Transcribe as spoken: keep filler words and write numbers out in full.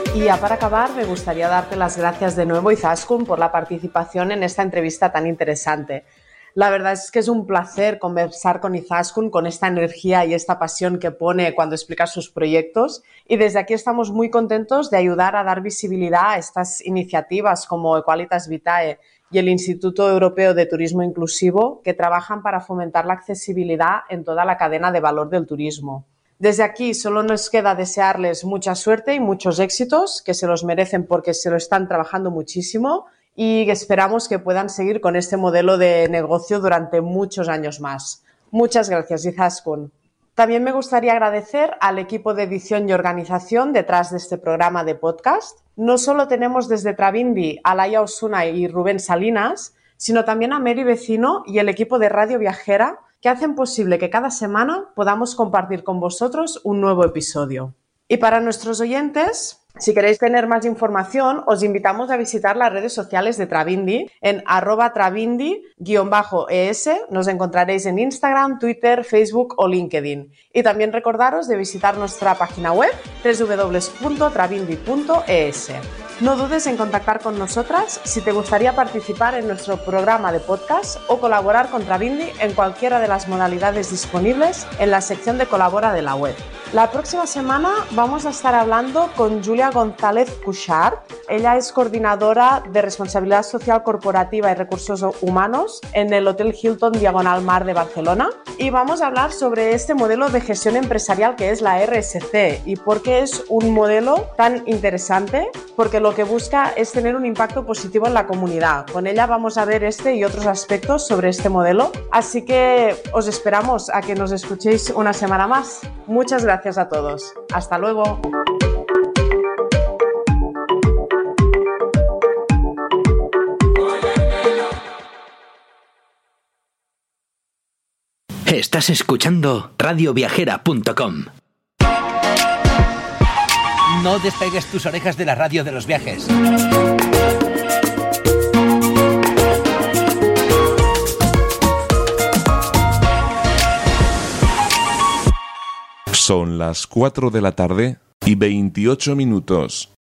Y ya para acabar, me gustaría darte las gracias de nuevo, Izaskun, por la participación en esta entrevista tan interesante. La verdad es que es un placer conversar con Izaskun, con esta energía y esta pasión que pone cuando explica sus proyectos. Y desde aquí estamos muy contentos de ayudar a dar visibilidad a estas iniciativas como Equalitas Vitae y el Instituto Europeo de Turismo Inclusivo, que trabajan para fomentar la accesibilidad en toda la cadena de valor del turismo. Desde aquí solo nos queda desearles mucha suerte y muchos éxitos, que se los merecen porque se lo están trabajando muchísimo, y esperamos que puedan seguir con este modelo de negocio durante muchos años más. Muchas gracias, Izaskun. También me gustaría agradecer al equipo de edición y organización detrás de este programa de podcast. No solo tenemos desde Trabindi a Laia Osuna y Rubén Salinas, sino también a Mary Vecino y el equipo de Radio Viajera, que hacen posible que cada semana podamos compartir con vosotros un nuevo episodio. Y para nuestros oyentes, si queréis tener más información, os invitamos a visitar las redes sociales de Trabindi en arroba trabindi-es. Nos encontraréis en Instagram, Twitter, Facebook o LinkedIn. Y también recordaros de visitar nuestra página web doble u doble u doble u punto trabindi punto es. No dudes en contactar con nosotras si te gustaría participar en nuestro programa de podcast o colaborar con Trabindi en cualquiera de las modalidades disponibles en la sección de Colabora de la web. La próxima semana vamos a estar hablando con Julia González Cuixart. Ella es coordinadora de Responsabilidad Social Corporativa y Recursos Humanos en el Hotel Hilton Diagonal Mar de Barcelona, y vamos a hablar sobre este modelo de gestión empresarial que es la R S C y por qué es un modelo tan interesante, porque lo que busca es tener un impacto positivo en la comunidad. Con ella vamos a ver este y otros aspectos sobre este modelo, así que os esperamos a que nos escuchéis una semana más. Muchas gracias a todos. Hasta luego. Estás escuchando radio viajera punto com. No despegues tus orejas de la radio de los viajes. Son las cuatro de la tarde y veintiocho minutos.